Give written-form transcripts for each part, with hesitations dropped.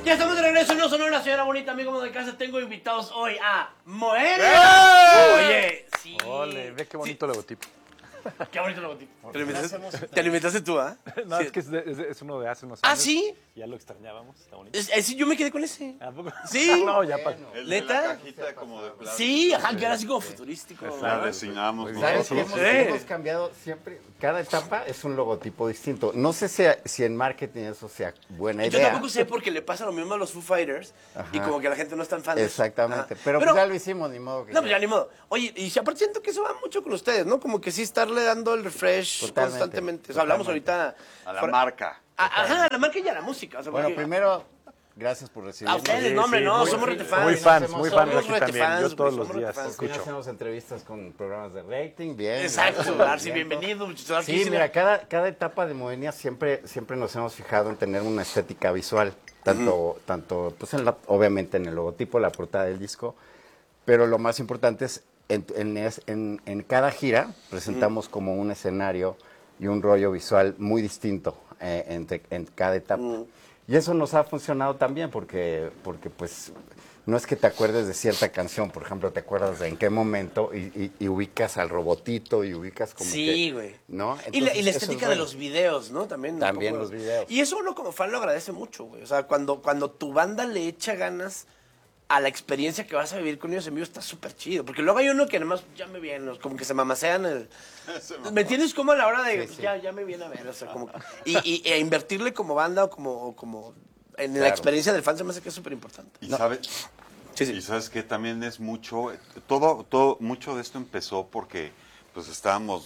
Ya estamos de regreso en No Sonora, señora bonita, amigo de casa. Tengo invitados hoy a Moenia. Oye, sí. Ole, ve qué bonito logotipo. Qué bonito logotipo. ¿Te lo inventaste tú, ah? No, Sí. es que es uno de hace unos años. ¿Ah, sí? Ya lo extrañábamos, está bonito. Sí, yo me quedé con ese. ¿A poco? Sí. No, ya pasó. El de ¿Neta? la cajita como de plástico. Sí, ajá, que era así como futurístico. La resignamos. ¿Sabes que nosotros. hemos cambiado siempre? Cada etapa es un logotipo distinto. No sé si en marketing eso sea buena Yo idea. tampoco sé porque le pasa lo mismo a los Foo Fighters y como que la gente no es tan fan de eso. Exactamente. Ajá. Pero pues ya lo hicimos, ni modo que... No, pues ya ni modo. Oye, y si aparte siento que eso va mucho con ustedes, ¿no? Como que sí estarle dando el refresh Totalmente, constantemente. O sea, hablamos ahorita... A la marca. Ajá, a la marca y a la música. O sea, Bueno, porque- primero, gracias por recibirnos. A ustedes, no, hombre, no, muy- somos rete fans. Muy fans Somos aquí también. retefans, Yo todos güey, los somos días retefans. Porque ya escucho. hacemos entrevistas con programas de rating, bien. Exacto, Darcy, bienvenido. Sí, mira, cada etapa de Moenia siempre nos hemos fijado en tener una estética visual, tanto pues obviamente en el logotipo, la portada del disco, pero lo más importante es en cada gira presentamos como un escenario y un rollo visual muy distinto en cada etapa. Y eso nos ha funcionado también porque pues no es que te acuerdes de cierta canción, por ejemplo, te acuerdas de en qué momento y ubicas al robotito y ubicas como Sí, que, güey. ¿no? Y la Entonces, eso es estética de bueno. los videos, ¿no? También. También un poco. los videos. Y eso uno como fan lo agradece mucho, güey. O sea, cuando tu banda le echa ganas a la experiencia que vas a vivir con ellos en vivo, está súper chido. Porque luego hay uno que además ya me viene, como que se mamasean el... ¿Me entiendes? Como a la hora de... Sí, sí. Ya me viene a ver, o sea, como... E invertirle como banda o como en la Claro. experiencia del fan se me hace que es súper importante. Y sabes, Sí, sí. y sabes que también es mucho, mucho de esto empezó porque pues estábamos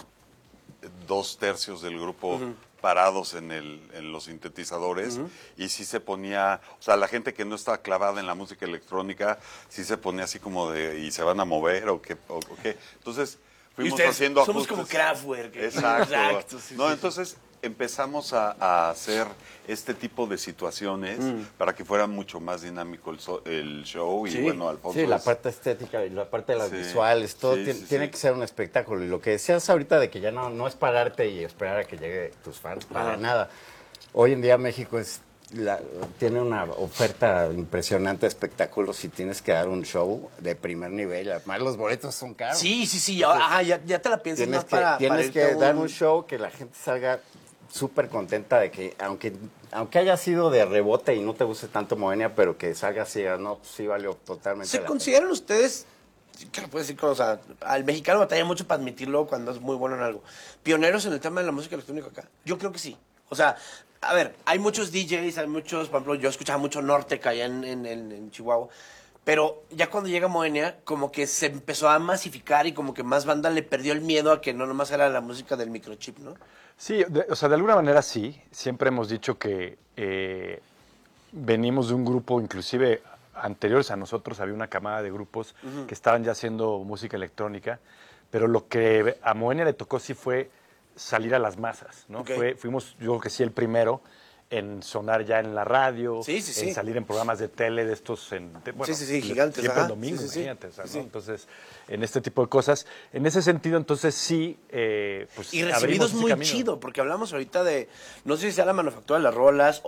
2/3 del grupo parados en los sintetizadores y sí se ponía, o sea, la gente que no estaba clavada en la música electrónica, sí se ponía así como de, ¿y se van a mover o qué? O qué? Entonces Y fuimos ustedes haciendo somos ajustes. como Kraftwerk. Exacto. Sí, No, sí. entonces empezamos a hacer este tipo de situaciones para que fuera mucho más dinámico el show y Sí. bueno, Alfonso Sí, la es- parte estética y la parte de las Sí, visuales, todo sí, sí, tiene sí. que ser un espectáculo. Y lo que decías ahorita de que ya no es pararte y esperar a que llegue tus fans, para nada. Hoy en día México tiene una oferta impresionante de espectáculos y tienes que dar un show de primer nivel. Además, los boletos son caros. Sí, ajá, ya te la piensas Tienes más que, para tienes irte que a dar un show que la gente salga súper contenta de que, aunque haya sido de rebote y no te guste tanto Moenia, pero que salga así, no, pues sí valió totalmente ¿Se la consideran ustedes, qué lo puedo decir, o sea, al mexicano batalla mucho para admitirlo cuando es muy bueno en algo, pioneros en el tema de la música electrónica acá? Yo creo que sí. O sea, a ver, hay muchos DJs, hay muchos, por ejemplo, yo escuchaba mucho Norteca allá en Chihuahua, pero ya cuando llega Moenia, como que se empezó a masificar y como que más banda le perdió el miedo a que no nomás era la música del microchip, ¿no? Sí, o sea, de alguna manera sí. Siempre hemos dicho que venimos de un grupo, inclusive anteriores a nosotros, había una camada de grupos que estaban ya haciendo música electrónica, pero lo que a Moenia le tocó sí fue salir a las masas, ¿no? Ok. Fuimos, yo creo que sí, el primero en sonar ya en la radio, Sí, sí, sí. en salir en programas de tele de estos, bueno, Sí, gigantes, siempre ajá. en domingo, Sí, sí, sí. imagínate, o sea, ¿no? Sí, sí. Entonces, en este tipo de cosas, en ese sentido, entonces sí, pues Y abrimos recibidos ese muy camino. chido, porque hablamos ahorita de, no sé si sea la manufactura de las rolas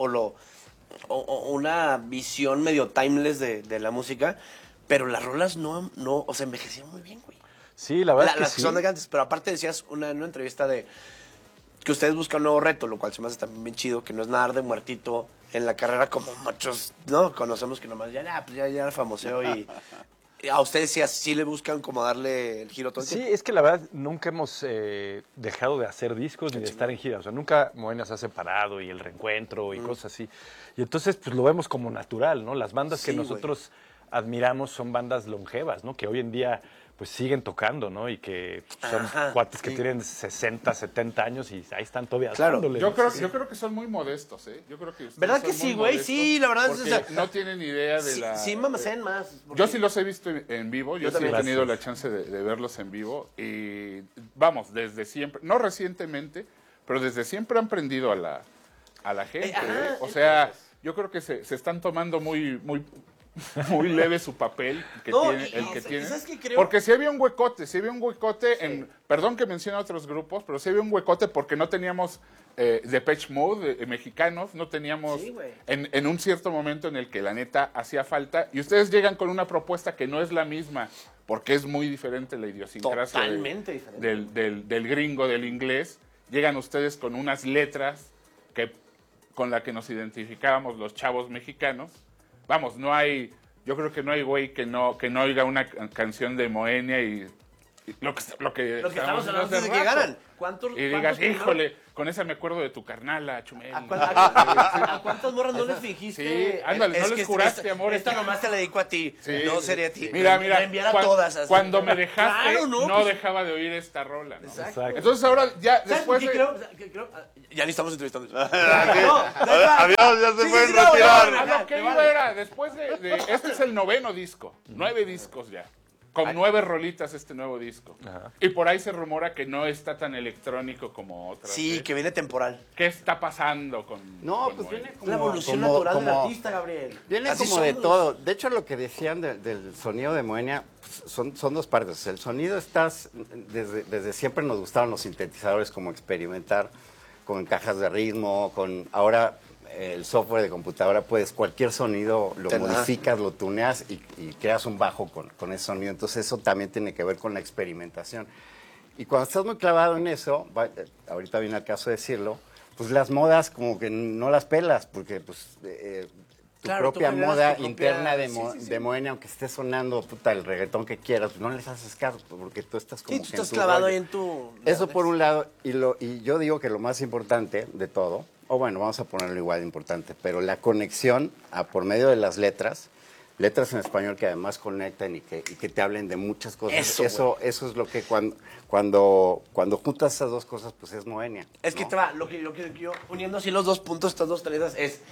o una visión medio timeless de la música, pero las rolas no, o sea, envejecieron muy bien, güey. Sí, la verdad es Las que que sí. son de antes, pero aparte decías en una entrevista de que ustedes buscan un nuevo reto, lo cual se me hace también bien chido, que no es nada de muertito en la carrera como muchos, ¿no? Conocemos que nomás ya el famoseo y a ustedes sí le buscan como darle el giro todo el Sí, tiempo. es que la verdad nunca hemos dejado de hacer discos ni de estar en gira. O sea, nunca Moenia se ha separado y el reencuentro y cosas así. Y entonces, pues lo vemos como natural, ¿no? Las bandas que Sí, nosotros admiramos son bandas longevas, ¿no? Que hoy en día pues siguen tocando, ¿no? Y que son Ajá, cuates que tienen 60, 70 años y ahí están todavía Claro. dándole, Yo ¿no? creo que son muy modestos, ¿eh? Yo creo que ustedes ¿Verdad son que muy sí, güey? modestos Sí, la verdad es, porque o sea, no tienen idea de la... Sí, mamacen más. Yo sí los he visto en vivo, yo sí he también. tenido Gracias. la chance de verlos en vivo y vamos, desde siempre, no recientemente, pero desde siempre han prendido a la gente. Ajá, ¿eh? O sea, yo creo que se están tomando muy muy leve su papel que No, tiene, y- el que y- tiene. ¿sabes qué creo? Porque sí había un huecote en, perdón que mencione a otros grupos, pero sí había un huecote porque no teníamos Depeche Mode mexicanos, no teníamos Sí, güey. en un cierto momento en el que la neta hacía falta, y ustedes llegan con una propuesta que no es la misma, porque es muy diferente la idiosincrasia Totalmente diferente. del gringo, del inglés. Llegan ustedes con unas letras con la que nos identificábamos los chavos mexicanos. Vamos, yo creo que no hay güey que no oiga una canción de Moenia y lo que Lo que estamos estábamos hablando hace antes de que rato. llegaran. ¿Cuántos, Y digas, cuántos primero- híjole, con esa me acuerdo de tu carnala, Chumel. ¿A cuántas morras no les fingiste? Sí, ándale, no les juraste, amor. Esta nomás te la dedico a ti. Sí. No sería a ti. Mira, La enviar a cuan- todas. así. cuando me dejaste, Claro, no pues, dejaba de oír esta rola. ¿no? Exacto. Exacto. Entonces ahora ya ¿Sabes por después qué de... creo? Que creo? Ya ni estamos entrevistando. Adiós, ya se pueden no, retirar. no, no. A lo que te iba vale. era, después de este es el 9º disco, 9 discos ya, con 9 rolitas este nuevo disco. Ajá. Y por ahí se rumora que no está tan electrónico como otras. Sí, ¿eh? que viene temporal. ¿Qué está pasando con No, con pues Moenia? viene Es como... la evolución como- natural del como- artista, Gabriel. Viene Así como de somos. todo. De hecho, lo que decían del sonido de Moenia pues, son dos partes. El sonido desde siempre nos gustaban los sintetizadores, como experimentar con cajas de ritmo, con ahora el software de computadora, puedes cualquier sonido lo Te da. modificas, lo tuneas y creas un bajo con ese sonido. Entonces eso también tiene que ver con la experimentación. Y cuando estás muy clavado en eso, ahorita viene el caso de decirlo, pues las modas como que no las pelas, porque pues tu Claro, tú propia generas moda tu propia- interna sí. de Moenia, aunque esté sonando puta el reggaetón que quieras, pues no les haces caso, porque tú estás como Sí, tú que en estás tu clavado rollo. ahí en tu... Eso por un lado, y yo digo que lo más importante de todo, o bueno, vamos a ponerlo igual de importante, pero la conexión por medio de las letras en español que además conectan y que te hablen de muchas cosas. Eso, Eso es lo que cuando juntas esas dos cosas, pues es Moenia. Es que ¿no? te va, lo que yo, uniendo así los dos puntos, estas dos tareas, es,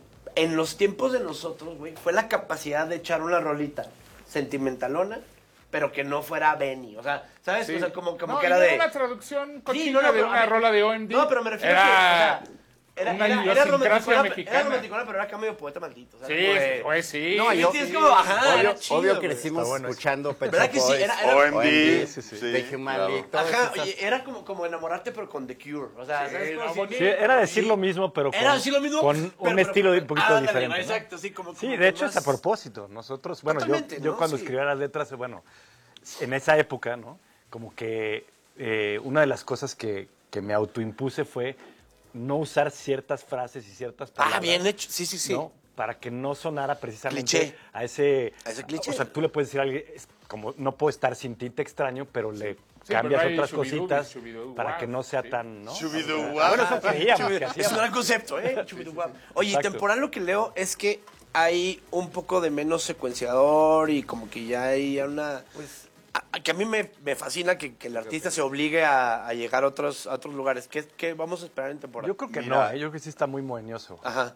en los tiempos de nosotros, güey, fue la capacidad de echar una rolita sentimentalona, pero que no fuera Benny, o sea, ¿sabes? Sí. O sea, como No, que y era no de... una traducción cochina Sí, no, de pero, una a ver, rola de OMD. No, pero me refiero era a que, o sea, era una romanticona, idiosincrasia era mexicana. romanticona, pero era acá medio poeta maldito. O sea, Sí, como de- pues sí. No, Sí, yo- sí, es como, ajá, era chido, obvio güey. crecimos Está bueno eso. escuchando Pet ¿Verdad Shop que sí? Boys, Era- OMD, sí, sí. The Human claro. League, todas Ajá, esas- oye, era como enamorarte, pero con The Cure. O sea, ¿sabes Sí, cómo no, así? bonito. Sí, era decir lo mismo, pero Era decir lo mismo, con pero- un estilo un poquito ándale, diferente. ¿no? ¿no? Exacto, sí, como Sí, que de hecho más- es a propósito. Nosotros, bueno, Totalmente, yo ¿no? cuando Sí. escribía las letras, bueno, en esa época, ¿no? Como que una de las cosas que me autoimpuse fue no usar ciertas frases y ciertas palabras. Ah, bien hecho, sí, sí, sí. ¿no? Para que no sonara precisamente Cliché. a ese... A ese cliché. O sea, tú le puedes decir a alguien, es como, no puedo estar sin ti, te extraño, pero le cambias pero hay otras shubidubis, cositas shubidubas, para que no sea sí. tan, ¿no? Shubidubas. Bueno, eso creíamos que Es un hacíamos. gran concepto, ¿eh? Chubiduguap. Oye, y Exacto. temporal lo que leo es que hay un poco de menos secuenciador y como que ya hay una... que a mí me fascina que el artista se obligue a llegar a otros lugares. ¿Qué vamos a esperar en temporada? Yo creo que Mira. no, yo creo que sí está muy moñoso. Ajá.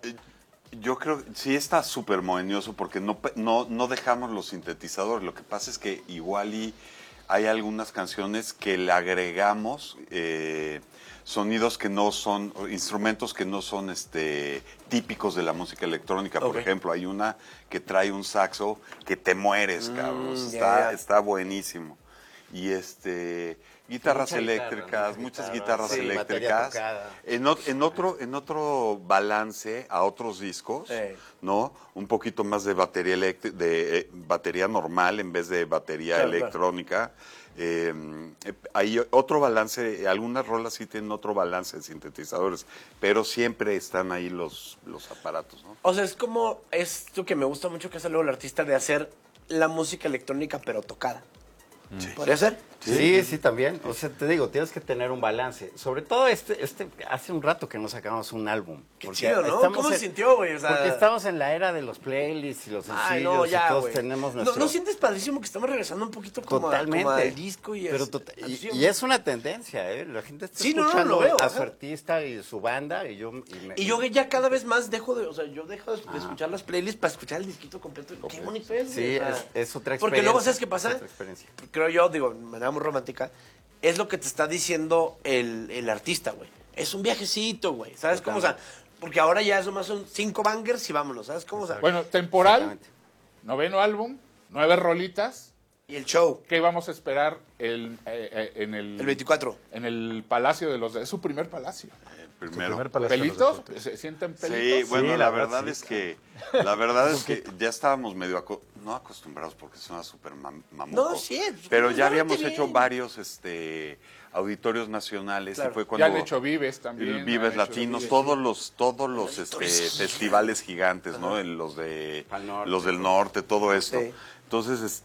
Yo creo que sí está súper mohenioso porque no dejamos los sintetizadores. Lo que pasa es que igual y hay algunas canciones que le agregamos sonidos que no son, instrumentos que no son típicos de la música electrónica. Por Ok. ejemplo, hay una que trae un saxo que te mueres, cabrón. ya. Está buenísimo. Y guitarras Mucha eléctricas, guitarra, muchas guitarra, guitarras sí, batería eléctricas. tocada. En otro balance a otros discos, ¿no? Un poquito más de batería batería normal en vez de batería Claro, electrónica. Hay otro balance, algunas rolas sí tienen otro balance de sintetizadores, pero siempre están ahí los aparatos, ¿no? O sea, es como esto que me gusta mucho que hace luego el artista de hacer la música electrónica pero tocada. ¿Podría ser? Sí, también. O sea, te digo, tienes que tener un balance. Sobre todo hace un rato que no sacamos un álbum. Qué Porque chido, ¿no? estamos ¿Cómo se sintió, güey? O sea, porque estamos en la era de los playlists y los sencillos ay, no, y ya, todos güey. tenemos ¿No, nuestro... ¿No sientes padrísimo que estamos regresando un poquito como, Totalmente. como al disco y Pero y es una tendencia, ¿eh? La gente está Sí, no, escuchando lo veo, a ajá. su artista y su banda y yo... Y yo ya cada vez más dejo de escuchar las playlists para escuchar el disquito completo. Qué bonito es, Sí, güey, o sea, es otra experiencia. Porque luego, ¿sabes qué es pasa? otra experiencia. Creo yo, digo, de manera muy romántica, es lo que te está diciendo el artista, güey. Es un viajecito, güey, ¿sabes cómo? O sea, porque ahora ya nomás son 5 bangers y vámonos, ¿sabes cómo? O sea, Bueno, temporal Exactamente. 9º álbum, 9 rolitas. Y el show, ¿Qué vamos a esperar en el 24. En el Palacio de los... Es su primer palacio. Primero. Primer palacio de los ¿Pelitos? deportes. ¿Se sienten Sí, pelitos? bueno, Sí, la la verdad verdad, es que la verdad es que ya estábamos medio no acostumbrados porque suena súper mamuco. No, sí, pero ya bastante habíamos hecho bien. varios auditorios nacionales Claro. y fue cuando Ya han hecho Vives también. el Vives han hecho Latinos, Vives. todos los festivales gigantes, ¿no? Los Pal Norte. los del norte, todo esto. Sí. Entonces,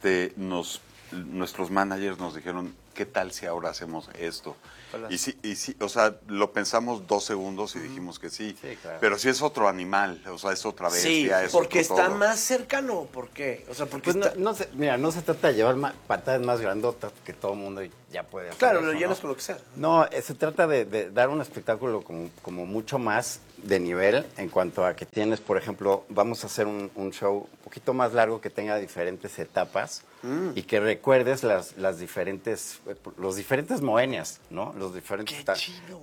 nuestros managers nos dijeron, ¿qué tal si ahora hacemos esto? Y sí, o sea, lo pensamos 2 segundos y dijimos que sí. Sí, claro. Pero sí es otro animal, o sea, es otra Sí, bestia. es porque otro está todo. más cercano. ¿Por qué? O sea, porque Pues está... no se trata de llevar patadas más grandotas que todo el mundo ya puede hacer. Claro, eso, lo ¿no? llenas con lo que sea. No, se trata de dar un espectáculo como mucho más de nivel en cuanto a que tienes, por ejemplo, vamos a hacer un show un poquito más largo que tenga diferentes etapas y que recuerdes los diferentes Moenias, ¿no? Los diferentes, Qué chido,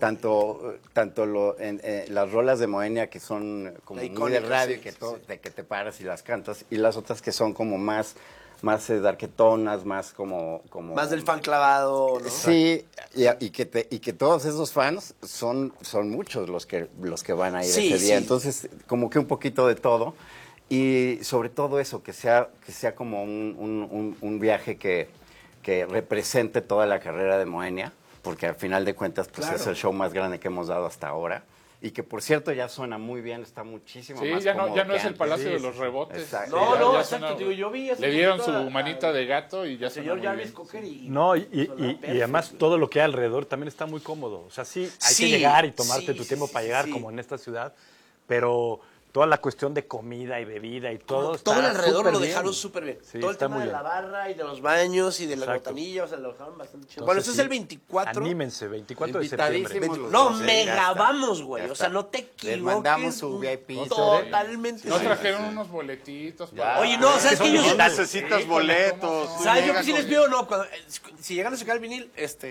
tanto las rolas de Moenia que son como La muy de icónica, radio, sí, que, sí, sí. de que te paras y las cantas, y las otras que son como más darketonas, más como... Más del fan clavado, ¿no? Sí, y que todos esos fans son muchos los que van a ir Sí, ese día. sí. Entonces, como que un poquito de todo. Y sobre todo eso, que sea como un viaje que represente toda la carrera de Moenia, porque al final de cuentas pues Claro. es el show más grande que hemos dado hasta ahora. Y que, por cierto, ya suena muy bien, está muchísimo Sí, más ya cómodo no que es el antes. Palacio Sí, de sí, los sí. Rebotes. Exacto. No, Ya exacto, suena- digo, yo vi hace Le dieron poquito su manita de gato y ya al suena señor muy Jarvis bien. Cocker y... No, suena y perfecto, además güey. todo lo que hay alrededor también está muy cómodo. O sea, sí, hay Sí, que llegar y tomarte sí, tu sí, tiempo sí, para llegar, sí. como en esta ciudad, pero toda la cuestión de comida y bebida y todo Todo el está alrededor súper lo bien. dejaron súper bien. Sí, todo el está tema muy de bien. la barra y de los baños y de la Exacto. botanilla, o sea, lo dejaron bastante chido. Entonces, Bueno, esto es sí, el 24. Anímense, 24 de septiembre. Invitadísimos los No, dos, mega ya está. vamos, güey. Ya O sea, está. no te Les equivoques. mandamos su VIP. Totalmente. Nos Sí. trajeron unos boletitos. Ya. Oye, no, ¿sabes qué? Yo No sí- necesitas Sí, boletos. ¿cómo no? ¿Sabes yo Llega que sí con- les pido? No, si llegan a sacar el vinil,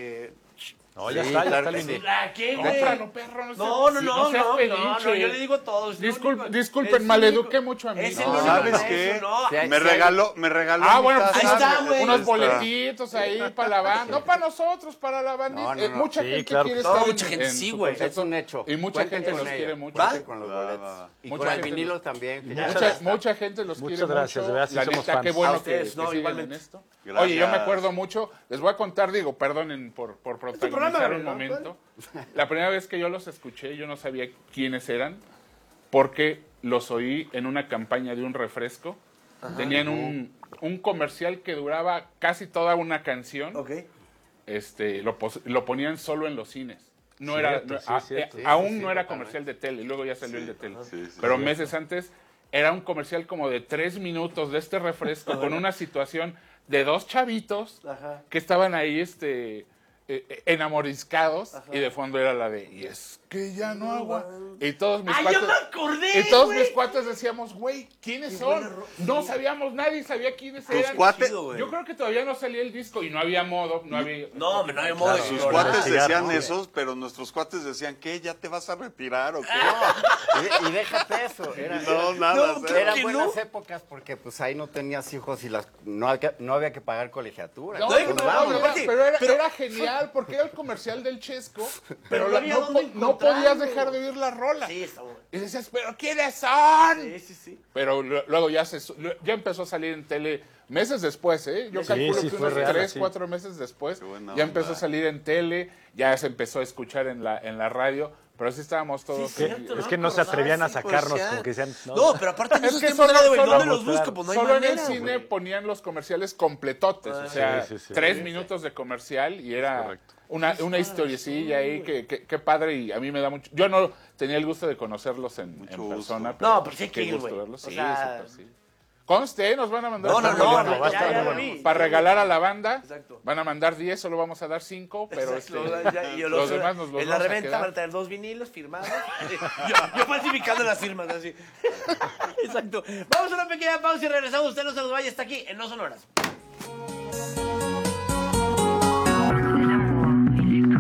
No, ya Sí, está, ya claro está que el sí. vinil. ¿a qué, güey? Cómpralo, perro. No, seas no, pelinche. yo le digo a todos. es el único- Disculpen, es el maleduqué único- mucho a mí. Es el No, único ¿Sabes de qué? eso, no. Sí, hay- Me regaló Ah, mi bueno, taza. pues Ahí está, güey. unos Está. boletitos ahí para la banda. No para nosotros, para la bandita. No, no, no. Mucha Sí, gente claro quiere que sí. estar No, mucha gente en sí, su güey. concierto. Es un hecho. Y mucha Cuenten gente con los ello. quiere mucho. Cuenten con los Va, boletos. va. Y Mucha con el gente vinilo los- también. que Mucha gente los Muchas quiere gracias, mucho. de verdad, sí La somos neta, fans. qué bueno A ustedes, que no, sigan igualmente. en esto. Gracias. Oye, yo me acuerdo mucho, les voy a contar, digo, perdonen por protagonizar programa, un ¿no? momento. La primera vez que yo los escuché, yo no sabía quiénes eran, porque los oí en una campaña de un refresco. Tenían un comercial que duraba casi toda una canción. Ok. Lo ponían solo en los cines. No Cierto, era, sí, cierto. aún no era comercial de tele, luego ya salió el de tele. sí, sí. Pero meses antes era un comercial como de 3 minutos de este refresco con una situación de 2 chavitos Ajá. que estaban ahí enamoriscados y de fondo era la de y es que ya no agua y todos mis ¡Ah, cuates ya me acordé, y todos güey! mis cuates decíamos güey ¿quiénes son? No sabíamos, nadie sabía quiénes Tus eran. cuates, Chido, güey. Yo creo que todavía no salía el disco y no había modo, no había... No, no hay modo de sus explorar. cuates investigar, decían ¿no? esos, pero nuestros cuates decían, ¿qué? ¿Ya te vas a retirar o qué? Y déjate eso. No, nada. No, cero. Eran que buenas no. épocas porque pues ahí no tenías hijos y no había que pagar colegiatura. No, Oye, pero, pero vamos, aparte, era genial porque era el comercial del Chesco, pero no había dónde no podías encontrarlo. dejar de oír la rola. Sí, está bueno. Y decías, ¿pero quiénes son? Sí, sí, sí. Pero luego ya empezó a salir en tele meses después, ¿eh? Yo Sí, calculo sí, que fue unos real, 3, sí. 4 meses después Qué buena ya onda. empezó a salir en tele, ya se empezó a escuchar en la radio, pero así estábamos todos. Sí, cierto, Es que no se atrevían a sacarnos, como que decían, No, no. pero aparte en Es esos que tiempos solo- era de, güey, solo- ¿dónde los mostrar. busco? Pues no hay Solo en el manera, cine güey. ponían los comerciales completotes, o sea, sí, sí. 3 minutos de comercial y era correcto. una historiecilla ahí que padre y a mí me da mucho. Yo no tenía el gusto de conocerlos en gusto. persona. No, pero sí hay qué que ir, gusto güey. verlos. O Sí, sea, súper, sí. Conste, nos van a mandar No, no, para no, regalar- va a estar ya muy lo vi. para regalar a la banda. Exacto. Van a mandar 10, solo vamos a dar 5, pero Y los demás nos los en la vamos a reventa quedar. van a tener 2 vinilos firmados. yo falsificando las firmas, así. Exacto. Vamos a una pequeña pausa y regresamos. Usted no se nos vaya, está aquí en No Sonoras.